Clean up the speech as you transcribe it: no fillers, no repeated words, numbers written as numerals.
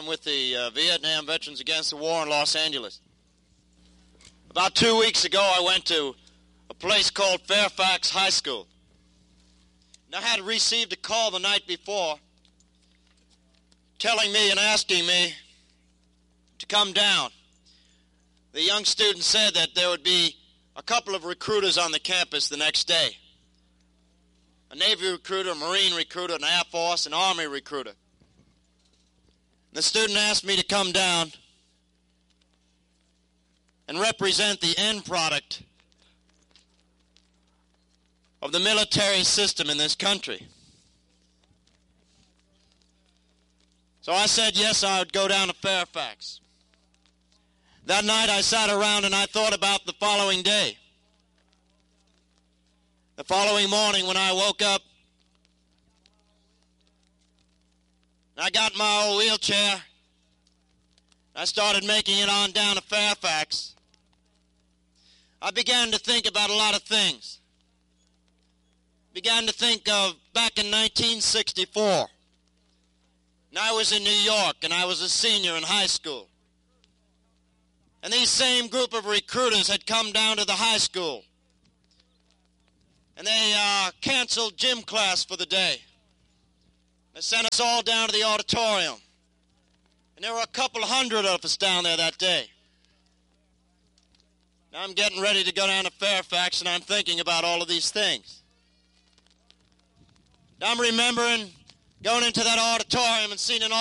with the Vietnam Veterans Against the War in Los Angeles. About 2 weeks ago, I went to a place called Fairfax High School. And I had received a call the night before telling me and asking me to come down. The young student said that there would be a couple of recruiters on the campus the next day. A Navy recruiter, a Marine recruiter, an Air Force, an Army recruiter. The student asked me to come down and represent the end product of the military system in this country. So I said yes, I would go down to Fairfax. That night I sat around and I thought about the following day. The following morning when I woke up, I got in my old wheelchair. I started making it on down to Fairfax. I began to think about a lot of things. Began to think of back in 1964. And I was in New York and I was a senior in high school. And these same group of recruiters had come down to the high school. And they canceled gym class for the day. They sent us all down to the auditorium. And there were a couple hundred of us down there that day. Now I'm getting ready to go down to Fairfax and I'm thinking about all of these things. Now I'm remembering going into that auditorium and seeing an